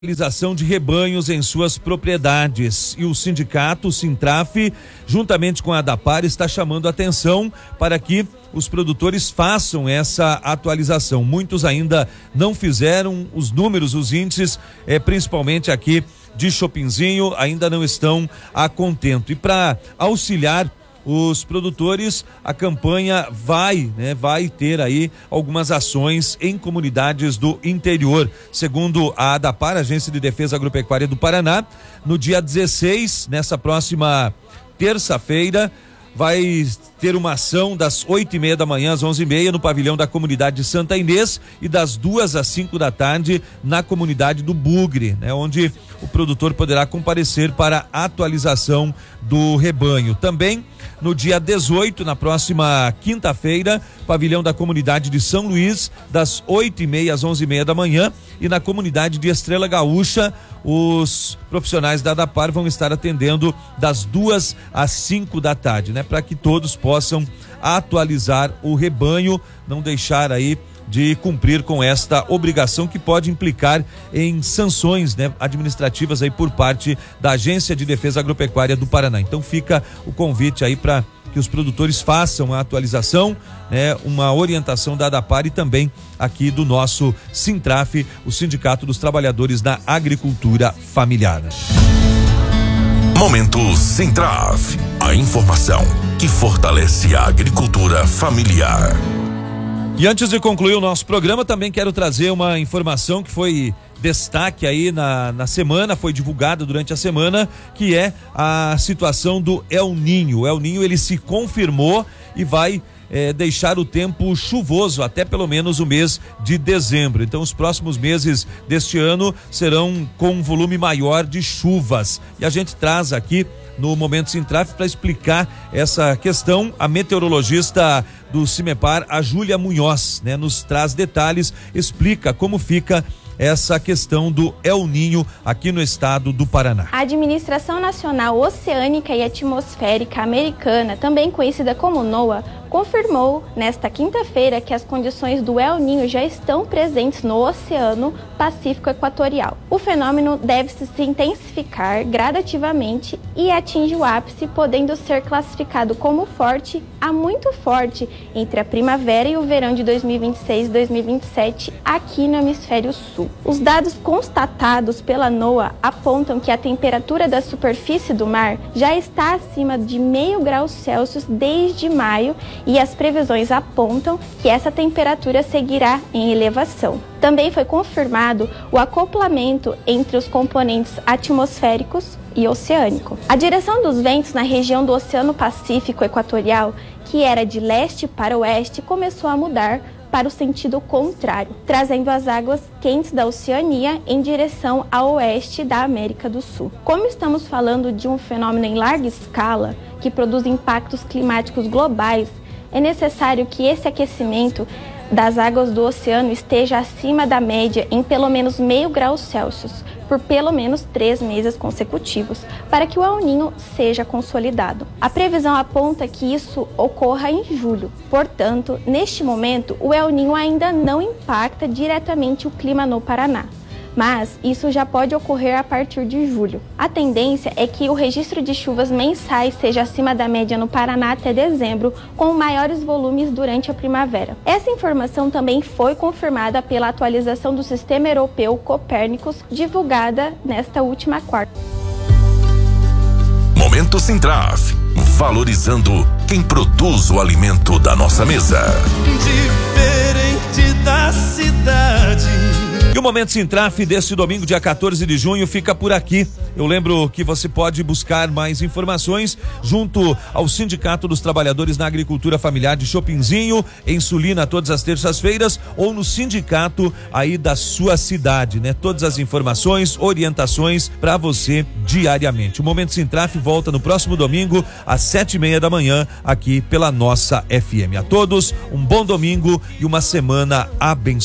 Realização de rebanhos em suas propriedades, e o sindicato, o Sintraf, juntamente com a ADAPAR, está chamando a atenção para que os produtores façam essa atualização. Muitos ainda não fizeram, os números, os índices, principalmente aqui de Chopinzinho, ainda não estão a contento. E para auxiliar os produtores, a campanha vai ter aí algumas ações em comunidades do interior. Segundo a ADAPAR, Agência de Defesa Agropecuária do Paraná, no dia 16, nessa próxima terça-feira, vai ter uma ação das 8h30 da manhã às 11h30 no pavilhão da comunidade de Santa Inês e das 2 às 5 da tarde na comunidade do Bugre, onde o produtor poderá comparecer para a atualização do rebanho. Também no dia 18, na próxima quinta-feira, pavilhão da comunidade de São Luís, das 8h30 às 11h30 da manhã, e na comunidade de Estrela Gaúcha, os profissionais da ADAPAR vão estar atendendo das 2 às 5 da tarde, para que todos possam atualizar o rebanho, não deixar aí de cumprir com esta obrigação que pode implicar em sanções administrativas aí por parte da Agência de Defesa Agropecuária do Paraná. Então fica o convite aí para que os produtores façam a atualização, uma orientação da ADAPAR e também aqui do nosso Sintraf, o Sindicato dos Trabalhadores da Agricultura Familiar. Momento Sintraf, a informação que fortalece a agricultura familiar. E antes de concluir o nosso programa, também quero trazer uma informação que foi destaque aí na semana, foi divulgada durante a semana, que é a situação do El Niño. O El Niño, ele se confirmou e vai deixar o tempo chuvoso até pelo menos o mês de dezembro. Então os próximos meses deste ano serão com um volume maior de chuvas. E a gente traz aqui no Momento Sintraf para explicar essa questão a meteorologista do CIMEPAR, a Júlia Munhoz, nos traz detalhes, explica como fica essa questão do El Niño aqui no estado do Paraná. A Administração Nacional Oceânica e Atmosférica Americana, também conhecida como NOAA, confirmou nesta quinta-feira que as condições do El Niño já estão presentes no Oceano Pacífico Equatorial. O fenômeno deve se intensificar gradativamente e atinge o ápice, podendo ser classificado como forte a muito forte entre a primavera e o verão de 2026 e 2027 aqui no Hemisfério Sul. Os dados constatados pela NOAA apontam que a temperatura da superfície do mar já está acima de 0,5 graus Celsius desde maio, e as previsões apontam que essa temperatura seguirá em elevação. Também foi confirmado o acoplamento entre os componentes atmosféricos e oceânico. A direção dos ventos na região do Oceano Pacífico Equatorial, que era de leste para oeste, começou a mudar para o sentido contrário, trazendo as águas quentes da Oceania em direção ao oeste da América do Sul. Como estamos falando de um fenômeno em larga escala, que produz impactos climáticos globais, é necessário que esse aquecimento das águas do oceano esteja acima da média em pelo menos 0,5 graus Celsius, por pelo menos 3 meses consecutivos, para que o El Niño seja consolidado. A previsão aponta que isso ocorra em julho. Portanto, neste momento, o El Niño ainda não impacta diretamente o clima no Paraná, mas isso já pode ocorrer a partir de julho. A tendência é que o registro de chuvas mensais seja acima da média no Paraná até dezembro, com maiores volumes durante a primavera. Essa informação também foi confirmada pela atualização do Sistema Europeu Copérnicos, divulgada nesta última quarta. Momento Sintraf, valorizando quem produz o alimento da nossa mesa. Diferente da cidade. E o Momento Sintraf deste domingo, dia 14 de junho, fica por aqui. Eu lembro que você pode buscar mais informações junto ao Sindicato dos Trabalhadores na Agricultura Familiar de Chopinzinho, em Sulina, todas as terças-feiras, ou no sindicato aí da sua cidade, Todas as informações, orientações para você diariamente. O Momento Sintraf volta no próximo domingo, às 7h30 da manhã, aqui pela nossa FM. A todos, um bom domingo e uma semana abençoada.